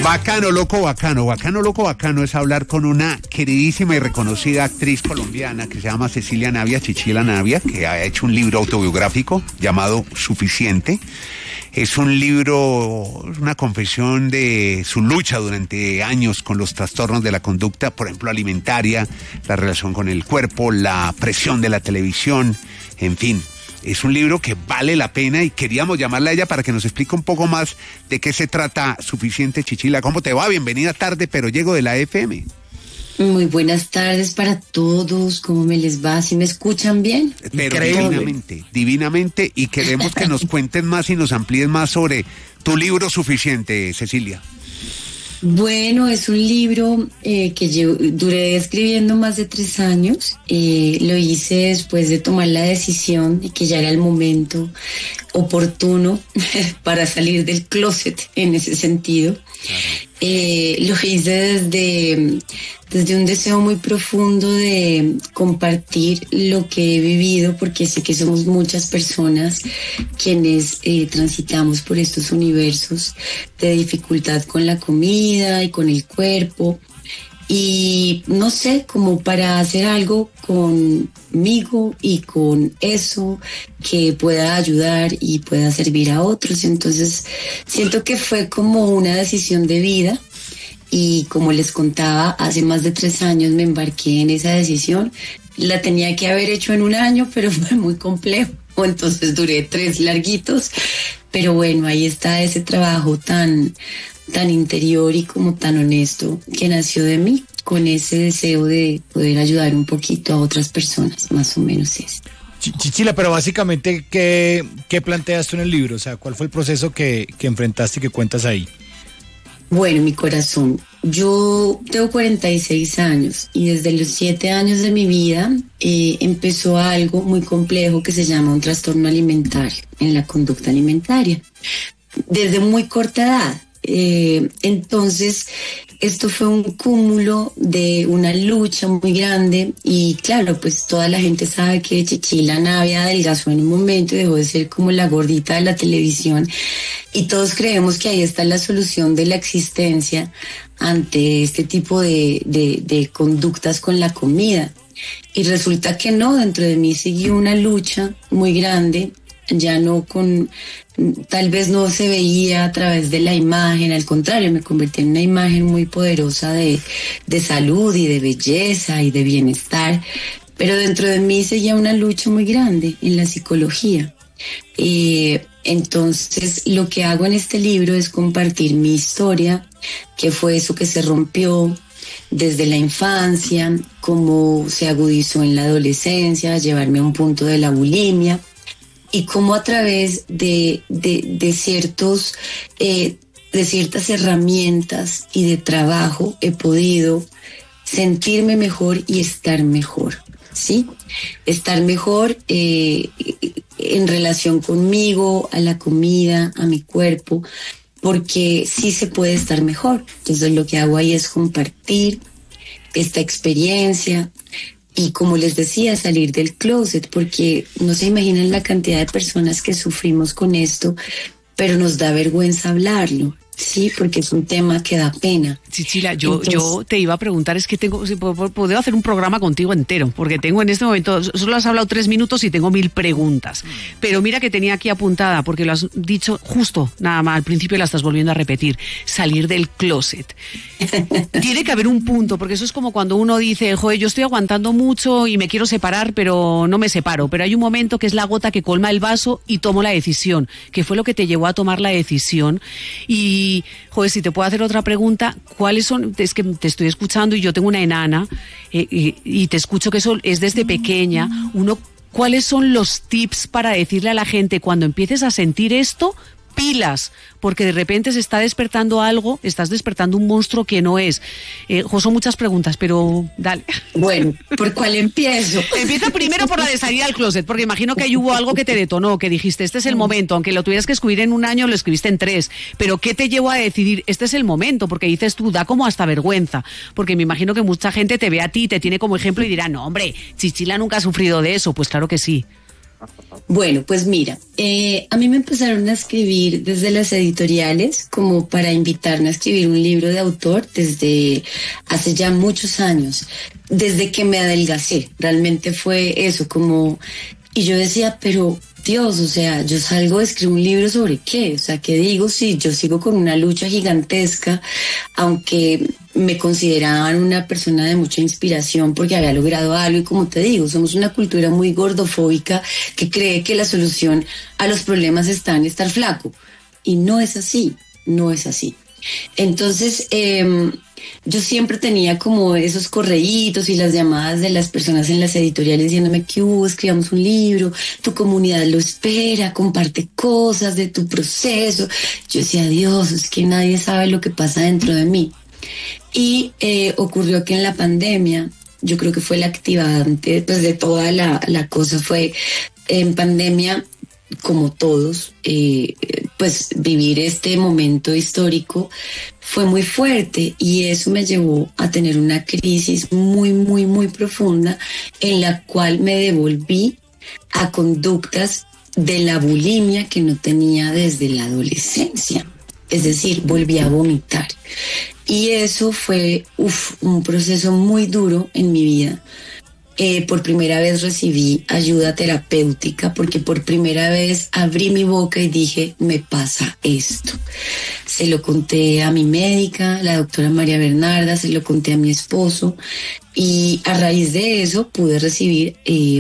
Bacano, loco, bacano. Bacano, loco, bacano es hablar con una queridísima y reconocida actriz colombiana que se llama Cecilia Navia, Chichila Navia, que ha hecho un libro autobiográfico llamado Suficiente. Es un libro, una confesión de su lucha durante años con los trastornos de la conducta, por ejemplo, alimentaria, la relación con el cuerpo, la presión de la televisión, en fin. Es un libro que vale la pena y queríamos llamarla a ella para que nos explique un poco más de qué se trata Suficiente. Chichila, ¿cómo te va? Bienvenida tarde, pero llego de la FM. Muy buenas tardes para todos. ¿Cómo me les va? ¿Sí me escuchan bien? Pero divinamente, y queremos que nos cuentes más y nos amplíes más sobre tu libro Suficiente, Cecilia. Bueno, es un libro que duré escribiendo más de 3 años. Lo hice después de tomar la decisión de que ya era el momento oportuno para salir del closet en ese sentido. Lo hice desde un deseo muy profundo de compartir lo que he vivido, porque sé que somos muchas personas quienes transitamos por estos universos de dificultad con la comida y con el cuerpo. Y no sé, como para hacer algo conmigo y con eso que pueda ayudar y pueda servir a otros. Entonces siento que fue como una decisión de vida, y como les contaba, hace más de 3 años me embarqué en esa decisión. La tenía que haber hecho en 1 año, pero fue muy complejo, entonces duré 3 larguitos. Pero bueno, ahí está ese trabajo tan interior y como tan honesto que nació de mí, con ese deseo de poder ayudar un poquito a otras personas, más o menos es. Chichila, pero básicamente, ¿qué planteas tú en el libro? O sea, ¿cuál fue el proceso que enfrentaste y que cuentas ahí? Bueno, mi corazón, yo tengo 46 años y desde los 7 años de mi vida empezó algo muy complejo que se llama un trastorno alimentario en la conducta alimentaria, desde muy corta edad. Entonces, esto fue un cúmulo de una lucha muy grande y claro, pues toda la gente sabe que Chichila Navia adelgazó en un momento y dejó de ser como la gordita de la televisión, y todos creemos que ahí está la solución de la existencia ante este tipo de conductas con la comida. Y resulta que no, dentro de mí siguió una lucha muy grande, ya no tal vez no se veía a través de la imagen, al contrario, me convertí en una imagen muy poderosa de salud y de belleza y de bienestar, pero dentro de mí seguía una lucha muy grande en la psicología. Entonces lo que hago en este libro es compartir mi historia, que fue eso que se rompió desde la infancia, cómo se agudizó en la adolescencia, llevarme a un punto de la bulimia, y cómo a través de ciertas herramientas y de trabajo he podido sentirme mejor y estar mejor, ¿sí? Estar mejor en relación conmigo, a la comida, a mi cuerpo, porque sí se puede estar mejor. Entonces lo que hago ahí es compartir esta experiencia. Y como les decía, salir del closet, porque no se imaginan la cantidad de personas que sufrimos con esto, pero nos da vergüenza hablarlo, sí, porque es un tema que da pena. Chichila, yo te iba a preguntar, es que puedo hacer un programa contigo entero, porque tengo en este momento, solo has hablado 3 minutos y tengo 1000 preguntas, pero mira que tenía aquí apuntada, porque lo has dicho justo, nada más, al principio la estás volviendo a repetir, salir del closet. Tiene que haber un punto, porque eso es como cuando uno dice, joder, yo estoy aguantando mucho y me quiero separar, pero no me separo, pero hay un momento que es la gota que colma el vaso y tomo la decisión, que fue lo que te llevó a tomar la decisión. Y, joder, si te puedo hacer otra pregunta, ¿cuáles son? Es que te estoy escuchando y yo tengo una enana y te escucho que eso es desde pequeña. ¿Cuáles son los tips para decirle a la gente cuando empieces a sentir esto? Pilas, porque de repente se está despertando algo, estás despertando un monstruo que no es. Son muchas preguntas, pero dale. Bueno, ¿por cuál empiezo? Empieza primero por la de salir al closet, porque imagino que ahí hubo algo que te detonó, que dijiste, este es el momento, aunque lo tuvieras que escribir en 1 año, lo escribiste en 3, pero ¿qué te llevó a decidir, este es el momento? Porque dices tú, da como hasta vergüenza, porque me imagino que mucha gente te ve a ti, te tiene como ejemplo y dirá, no hombre, Chichila nunca ha sufrido de eso. Pues claro que sí. Bueno, pues mira, a mí me empezaron a escribir desde las editoriales como para invitarme a escribir un libro de autor desde hace ya muchos años, desde que me adelgacé. Realmente fue eso, como, y yo decía, pero Dios, o sea, yo salgo a escribir un libro sobre qué, o sea, ¿qué digo si yo sigo con una lucha gigantesca, aunque me consideraban una persona de mucha inspiración porque había logrado algo? Y como te digo, somos una cultura muy gordofóbica que cree que la solución a los problemas está en estar flaco. Y no es así, no es así. Entonces, yo siempre tenía como esos correitos y las llamadas de las personas en las editoriales diciéndome que escribamos un libro, tu comunidad lo espera, comparte cosas de tu proceso. Yo decía, Dios, es que nadie sabe lo que pasa dentro de mí. Y ocurrió que en la pandemia, yo creo que fue el activante pues, de toda la cosa, fue en pandemia, como todos, pues vivir este momento histórico fue muy fuerte y eso me llevó a tener una crisis muy, muy, muy profunda en la cual me devolví a conductas de la bulimia que no tenía desde la adolescencia. Es decir, volví a vomitar. Y eso fue un proceso muy duro en mi vida. Por primera vez recibí ayuda terapéutica porque por primera vez abrí mi boca y dije, me pasa esto. Se lo conté a mi médica, la doctora María Bernarda, se lo conté a mi esposo y a raíz de eso pude recibir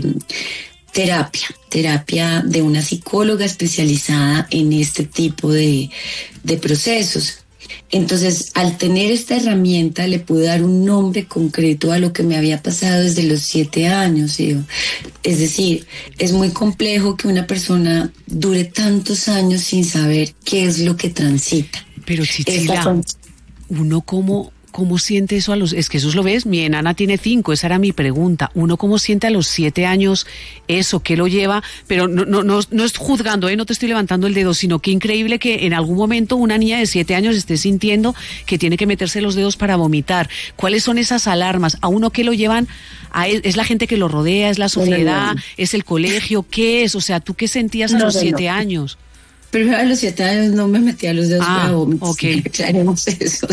terapia de una psicóloga especializada en este tipo de procesos. Entonces, al tener esta herramienta, le pude dar un nombre concreto a lo que me había pasado desde los 7 años. ¿Sí? Es decir, es muy complejo que una persona dure tantos años sin saber qué es lo que transita. Pero Chichila, uno ¿cómo siente eso a los...? Es que eso lo ves, mi enana tiene 5, esa era mi pregunta. ¿Uno cómo siente a los 7 años eso? ¿Qué lo lleva? Pero no es juzgando, no te estoy levantando el dedo, sino que increíble que en algún momento una niña de 7 años esté sintiendo que tiene que meterse los dedos para vomitar. ¿Cuáles son esas alarmas? ¿A uno qué lo llevan? ¿Es la gente que lo rodea? ¿Es la sociedad? ¿Es el colegio? ¿Qué es? O sea, ¿tú qué sentías a los 7 años? Primero a los 7 años no me metía los dedos para vomitar. Okay. Aclaremos eso.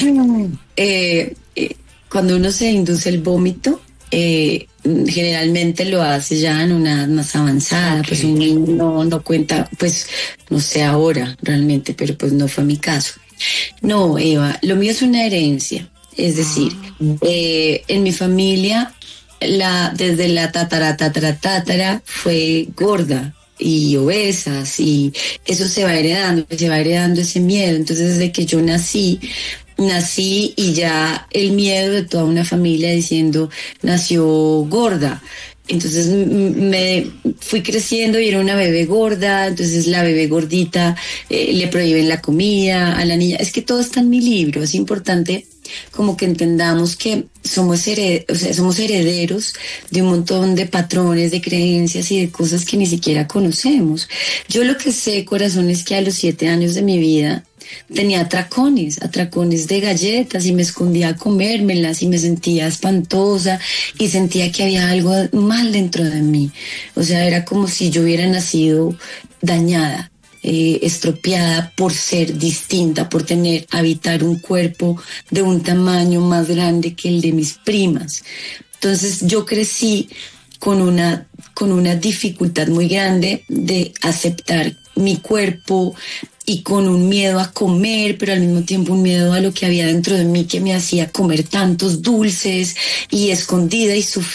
Cuando uno se induce el vómito, generalmente lo hace ya en una edad más avanzada. Okay. Pues un niño no cuenta, pues no sé ahora realmente, pero pues no fue mi caso. No, Eva, lo mío es una herencia. Es decir, en mi familia, desde la tatara fue gorda y obesas y eso se va heredando ese miedo. Entonces desde que yo nací y ya el miedo de toda una familia diciendo nació gorda. Entonces me fui creciendo y era una bebé gorda, entonces la bebé gordita le prohíben la comida a la niña. Es que todo está en mi libro, es importante como que entendamos que somos herederos de un montón de patrones, de creencias y de cosas que ni siquiera conocemos. Yo lo que sé, corazón, es que a los 7 años de mi vida tenía atracones de galletas y me escondía a comérmelas y me sentía espantosa y sentía que había algo mal dentro de mí. O sea, era como si yo hubiera nacido dañada, estropeada por ser distinta, por habitar un cuerpo de un tamaño más grande que el de mis primas. Entonces yo crecí con una dificultad muy grande de aceptar mi cuerpo y con un miedo a comer, pero al mismo tiempo un miedo a lo que había dentro de mí que me hacía comer tantos dulces y escondida y sufrir.